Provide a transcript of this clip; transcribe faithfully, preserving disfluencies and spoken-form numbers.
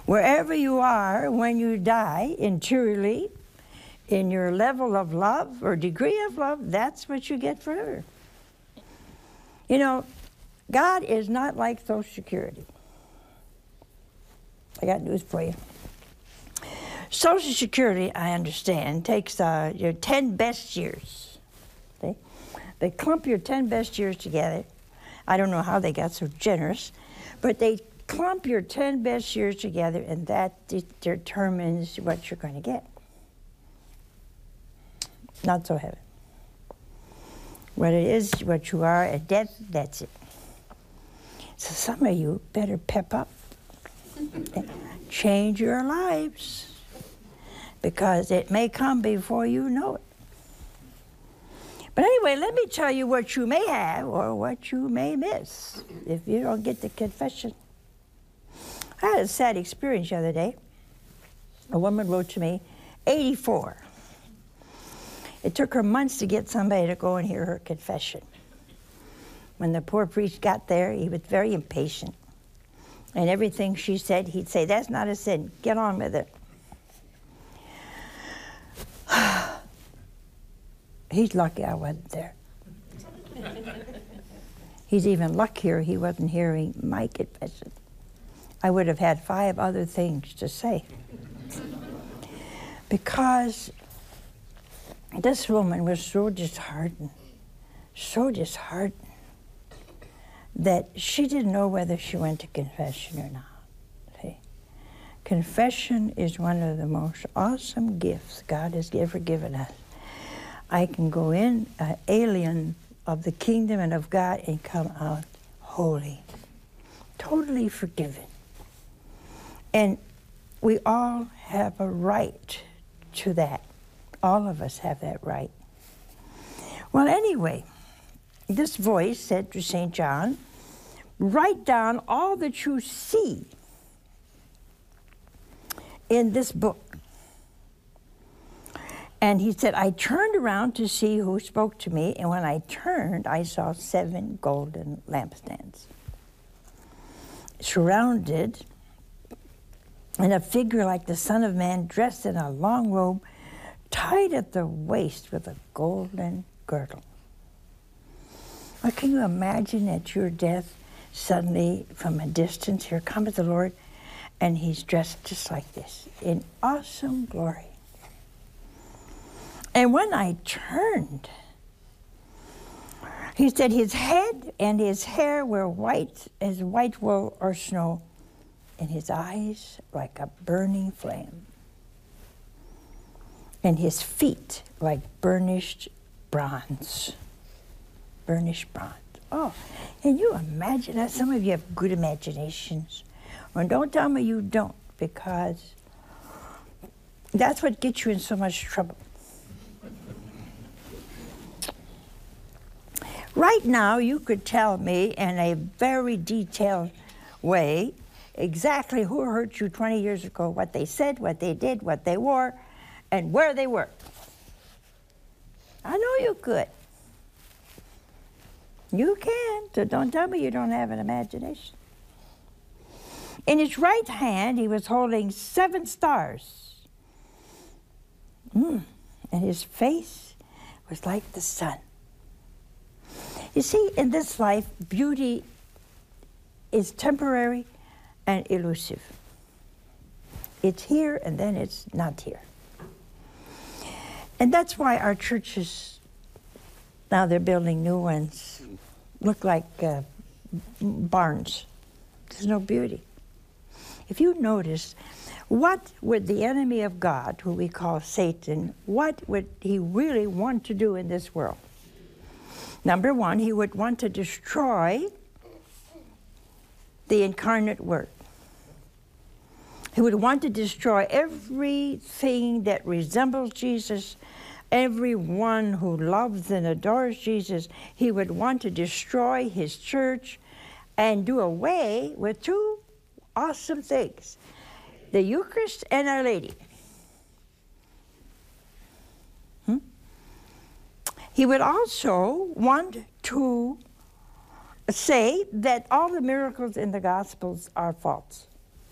Wherever you are when you die, interiorly, in your level of love or degree of love, that's what you get forever. You know, God is not like Social Security. I got news for you. Social Security, I understand, takes uh, your ten best years. See? They clump your ten best years together. I don't know how they got so generous, but they clump your ten best years together, and that de determines what you're going to get. Not so heaven. What it is, what you are at death, that's it. So some of you better pep up. Change your lives, because it may come before you know it. But anyway, let me tell you what you may have or what you may miss if you don't get the confession. I had a sad experience the other day. A woman wrote to me, eighty-four. It took her months to get somebody to go and hear her confession. When the poor priest got there, he was very impatient. And everything she said, he'd say, that's not a sin, get on with it. He's lucky I wasn't there. He's even luckier he wasn't hearing my confession. I would have had five other things to say. Because this woman was so disheartened, so disheartened, that she didn't know whether she went to confession or not. See? Confession is one of the most awesome gifts God has ever given us. I can go in, an alien of the kingdom and of God, and come out holy, totally forgiven. And we all have a right to that. All of us have that right. Well, anyway, this voice said to Saint John, write down all that you see in this book. And he said, I turned around to see who spoke to me, and when I turned, I saw seven golden lampstands, surrounded in a figure like the Son of Man, dressed in a long robe, tied at the waist with a golden girdle. Well, can you imagine at your death, suddenly from a distance, here comes the Lord, and he's dressed just like this, in awesome glory. And when I turned, he said his head and his hair were white as white wool or snow, and his eyes like a burning flame, and his feet like burnished bronze. Burnished bronze. Oh, can you imagine that? Some of you have good imaginations. Well, don't tell me you don't, because that's what gets you in so much trouble. Right now, you could tell me in a very detailed way exactly who hurt you twenty years ago, what they said, what they did, what they wore, and where they were. I know you could. You can, so don't tell me you don't have an imagination. In his right hand, he was holding seven stars. Mm. And his face was like the sun. You see, in this life, beauty is temporary and elusive. It's here and then it's not here. And that's why our churches, now they're building new ones, look like uh, barns. There's no beauty. If you notice, what would the enemy of God, who we call Satan, what would he really want to do in this world? Number one, he would want to destroy the incarnate Word. He would want to destroy everything that resembles Jesus, everyone who loves and adores Jesus. He would want to destroy his church and do away with two awesome things, the Eucharist and Our Lady. Hmm? He would also want to say that all the miracles in the Gospels are false.